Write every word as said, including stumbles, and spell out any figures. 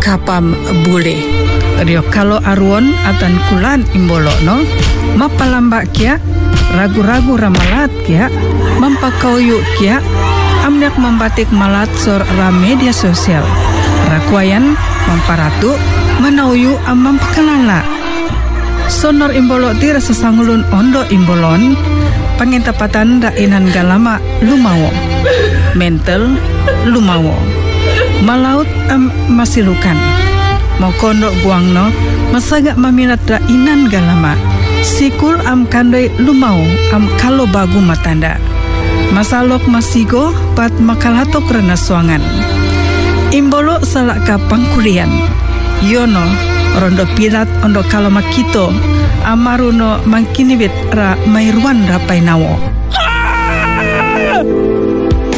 kapam bule. Rio kalau aruon atan kulan imbolo no mapalambak kia ragu-ragu ramalat kia mampakauyu kia amnek membatik malat sor ra media sosial rakwayan mamparatu manauyu amam pekalala sonor imbolo ti rasa sangulun ondo imbolon pangintapatan dainan galama lumawo mental lumawo malaut am masilukan mau kondo buangno masaga mamilat dainan galama sikul am kandai lumau am kalo bagu matanda masalok masigo pat makalatok rena suangan imbolo salak kapang kulian yono rondo pilat ondo kalo makito amaruno mangkinibit ra mairwan rapai nawo